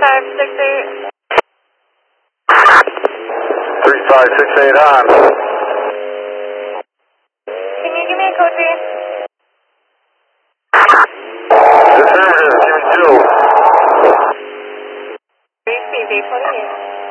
3568. 3568 on. Can you give me a code, please? Affirmative, give me 2. BCV 28.